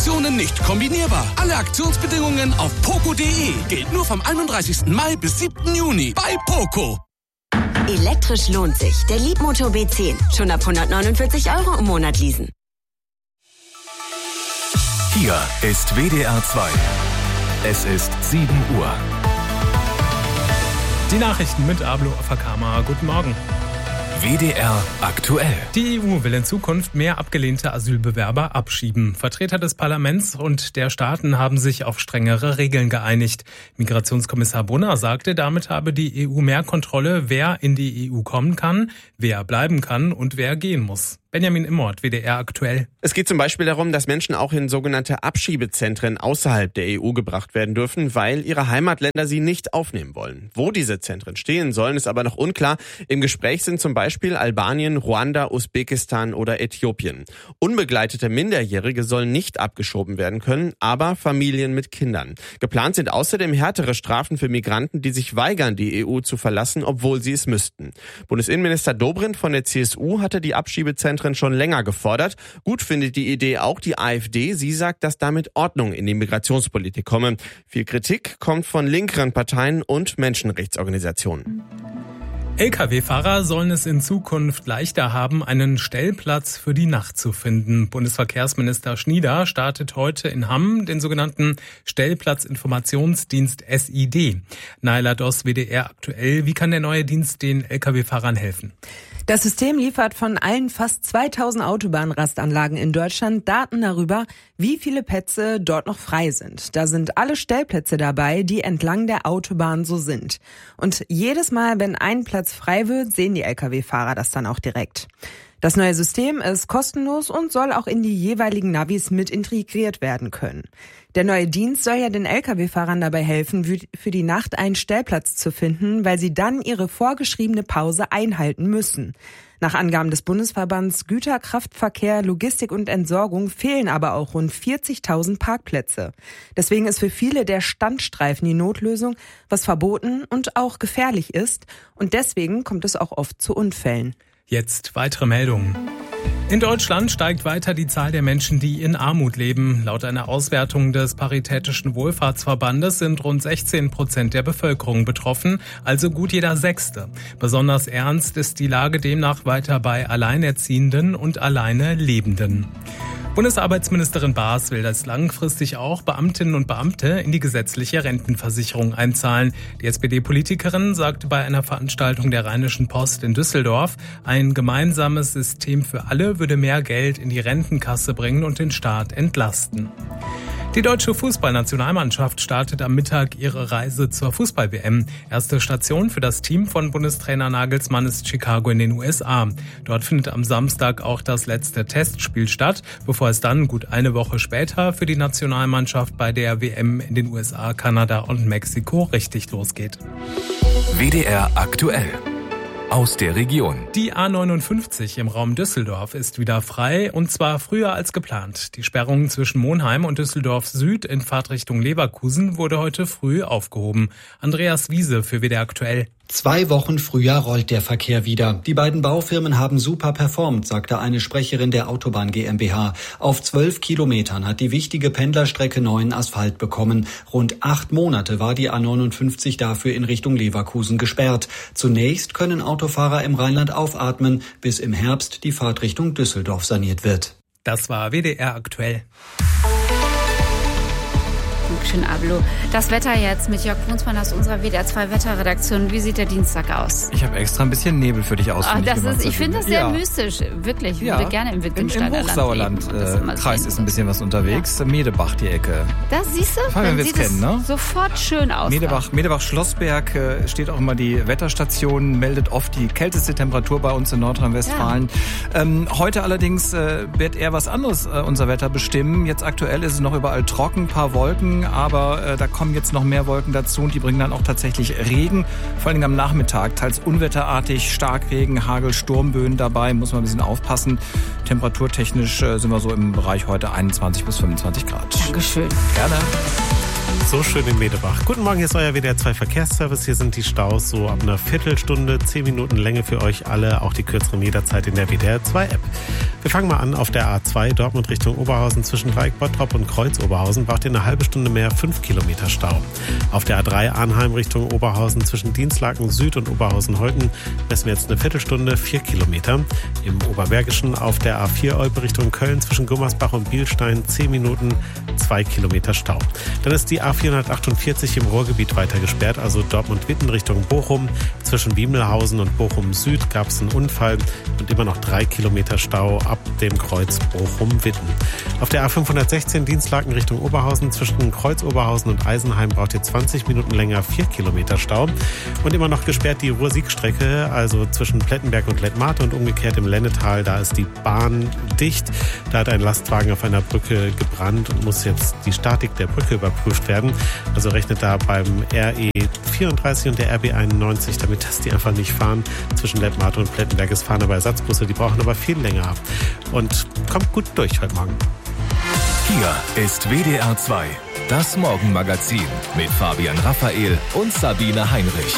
Aktionen nicht kombinierbar. Alle Aktionsbedingungen auf poco.de. Gilt nur vom 31. Mai bis 7. Juni bei Poco. Elektrisch lohnt sich. Der Leapmotor B10. Schon ab 149 € im Monat leasen. Hier ist WDR 2. Es ist 7 Uhr. Die Nachrichten mit Ablo Afakama. Guten Morgen. WDR aktuell. Die EU will in Zukunft mehr abgelehnte Asylbewerber abschieben. Vertreter des Parlaments und der Staaten haben sich auf strengere Regeln geeinigt. Migrationskommissar Brunner sagte, damit habe die EU mehr Kontrolle, wer in die EU kommen kann, wer bleiben kann und wer gehen muss. Benjamin Immort, WDR aktuell. Es geht zum Beispiel darum, dass Menschen auch in sogenannte Abschiebezentren außerhalb der EU gebracht werden dürfen, weil ihre Heimatländer sie nicht aufnehmen wollen. Wo diese Zentren stehen sollen, ist aber noch unklar. Im Gespräch sind zum Beispiel Albanien, Ruanda, Usbekistan oder Äthiopien. Unbegleitete Minderjährige sollen nicht abgeschoben werden können, aber Familien mit Kindern. Geplant sind außerdem härtere Strafen für Migranten, die sich weigern, die EU zu verlassen, obwohl sie es müssten. Bundesinnenminister Dobrindt von der CSU hatte die Abschiebezentren schon länger gefordert. Gut findet die Idee auch die AfD. Sie sagt, dass damit Ordnung in die Migrationspolitik komme. Viel Kritik kommt von linkeren Parteien und Menschenrechtsorganisationen. Lkw-Fahrer sollen es in Zukunft leichter haben, einen Stellplatz für die Nacht zu finden. Bundesverkehrsminister Schnieder startet heute in Hamm den sogenannten Stellplatzinformationsdienst SID. Naila Doss, WDR aktuell. Wie kann der neue Dienst den Lkw-Fahrern helfen? Das System liefert von allen fast 2000 Autobahnrastanlagen in Deutschland Daten darüber, wie viele Plätze dort noch frei sind. Da sind alle Stellplätze dabei, die entlang der Autobahn so sind. Und jedes Mal, wenn ein Platz frei wird, sehen die Lkw-Fahrer das dann auch direkt. Das neue System ist kostenlos und soll auch in die jeweiligen Navis mit integriert werden können. Der neue Dienst soll ja den Lkw-Fahrern dabei helfen, für die Nacht einen Stellplatz zu finden, weil sie dann ihre vorgeschriebene Pause einhalten müssen. Nach Angaben des Bundesverbands Güter, Kraftverkehr, Logistik und Entsorgung fehlen aber auch rund 40.000 Parkplätze. Deswegen ist für viele der Standstreifen die Notlösung, was verboten und auch gefährlich ist. Und deswegen kommt es auch oft zu Unfällen. Jetzt weitere Meldungen. In Deutschland steigt weiter die Zahl der Menschen, die in Armut leben. Laut einer Auswertung des Paritätischen Wohlfahrtsverbandes sind rund 16% der Bevölkerung betroffen, also gut jeder Sechste. Besonders ernst ist die Lage demnach weiter bei Alleinerziehenden und alleine Lebenden. Bundesarbeitsministerin Baas will, dass langfristig auch Beamtinnen und Beamte in die gesetzliche Rentenversicherung einzahlen. Die SPD-Politikerin sagte bei einer Veranstaltung der Rheinischen Post in Düsseldorf, ein gemeinsames System für alle würde mehr Geld in die Rentenkasse bringen und den Staat entlasten. Die deutsche Fußballnationalmannschaft startet am Mittag ihre Reise zur Fußball-WM. Erste Station für das Team von Bundestrainer Nagelsmann ist Chicago in den USA. Dort findet am Samstag auch das letzte Testspiel statt, bevor es dann gut eine Woche später für die Nationalmannschaft bei der WM in den USA, Kanada und Mexiko richtig losgeht. WDR aktuell. Aus der Region. Die A59 im Raum Düsseldorf ist wieder frei und zwar früher als geplant. Die Sperrung zwischen Monheim und Düsseldorf Süd in Fahrtrichtung Leverkusen wurde heute früh aufgehoben. Andreas Wiese für WDR aktuell. 2 Wochen früher rollt der Verkehr wieder. Die beiden Baufirmen haben super performt, sagte eine Sprecherin der Autobahn GmbH. Auf 12 Kilometern hat die wichtige Pendlerstrecke neuen Asphalt bekommen. Rund 8 Monate war die A59 dafür in Richtung Leverkusen gesperrt. Zunächst können Autofahrer im Rheinland aufatmen, bis im Herbst die Fahrt Richtung Düsseldorf saniert wird. Das war WDR aktuell. Schön, Ablo. Das Wetter jetzt mit Jörg Brunsmann aus unserer WDR 2 Wetterredaktion. Wie sieht der Dienstag aus? Ich habe extra ein bisschen Nebel für dich ausfindig gemacht. Ich finde das sehr mystisch, wirklich. Ich würde gerne im Wittgensteiner Im Hochsauerlandkreis ist ein bisschen was unterwegs. Ja. Medebach, die Ecke. Da siehst du, dann sieht es sofort schön aus. Medebach-Schlossberg steht auch immer die Wetterstation, meldet oft die kälteste Temperatur bei uns in Nordrhein-Westfalen. Ja. Heute allerdings wird eher was anderes unser Wetter bestimmen. Jetzt aktuell ist es noch überall trocken, paar Wolken, aber da kommen jetzt noch mehr Wolken dazu und die bringen dann auch tatsächlich Regen, vor allem am Nachmittag, teils unwetterartig, Starkregen, Hagel, Sturmböen dabei, muss man ein bisschen aufpassen. Temperaturtechnisch sind wir so im Bereich heute 21 bis 25 Grad. Dankeschön. Gerne. So schön in Medebach. Guten Morgen, hier ist euer WDR 2 Verkehrsservice. Hier sind die Staus so ab einer Viertelstunde, 10 Minuten Länge für euch alle, auch die kürzeren jederzeit in der WDR 2 App. Wir fangen mal an auf der A2 Dortmund Richtung Oberhausen zwischen Dreieck Bottrop und Kreuz Oberhausen braucht ihr eine halbe Stunde mehr 5 Kilometer Stau. Auf der A3 Arnheim Richtung Oberhausen zwischen Dienstlaken Süd und Oberhausen-Holten messen wir jetzt eine Viertelstunde 4 Kilometer. Im Oberbergischen auf der A4 Olpe Richtung Köln zwischen Gummersbach und Bielstein 10 Minuten 2 Kilometer Stau. Dann ist die A448 im Ruhrgebiet weiter gesperrt, also Dortmund-Witten Richtung Bochum. Zwischen Wiemelhausen und Bochum-Süd gab es einen Unfall und immer noch 3 Kilometer Stau ab dem Kreuz Bochum-Witten. Auf der A516 Dienstlaken Richtung Oberhausen zwischen Kreuz Oberhausen und Eisenheim braucht ihr 20 Minuten länger 4 Kilometer Stau. Und immer noch gesperrt die Ruhr-Sieg-Strecke, also zwischen Plettenberg und Lettmate und umgekehrt im Lennetal, da ist die Bahn dicht. Da hat ein Lastwagen auf einer Brücke gebrannt und muss jetzt die Statik der Brücke überprüft werden. Also rechnet da beim RE34 und der RB91 damit, dass die einfach nicht fahren. Zwischen Lettmate und Plettenberg es fahren aber Ersatzbusse, die brauchen aber viel länger. Und kommt gut durch heute Morgen. Hier ist WDR 2, das Morgenmagazin mit Fabian Raphael und Sabine Heinrich.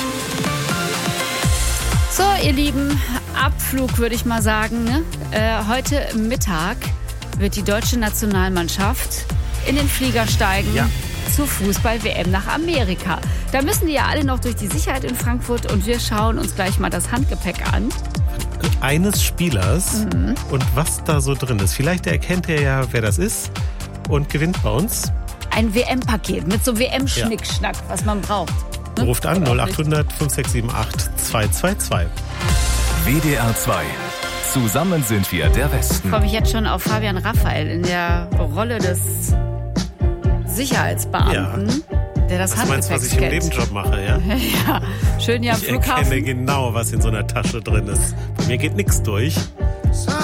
So, ihr Lieben, Abflug würde ich mal sagen. Ne? Heute Mittag wird die deutsche Nationalmannschaft in den Flieger steigen. Ja. Zur Fußball-WM nach Amerika. Da müssen die ja alle noch durch die Sicherheit in Frankfurt und wir schauen uns gleich mal das Handgepäck an. Eines Spielers und was da so drin ist. Vielleicht erkennt ihr ja, wer das ist und gewinnt bei uns. Ein WM-Paket mit so WM-Schnickschnack, was man braucht. Ne? Ruft an 0800 5678 222. WDR 2. Zusammen sind wir der Westen. Ich freue mich jetzt schon auf Fabian Raphael in der Rolle des Sicherheitsbeamten, der das Handgepäck meinst du, was ich im Nebenjob mache, ja? Ja, schön ja am Flughafen. Ich erkenne genau, was in so einer Tasche drin ist. Bei mir geht nichts durch.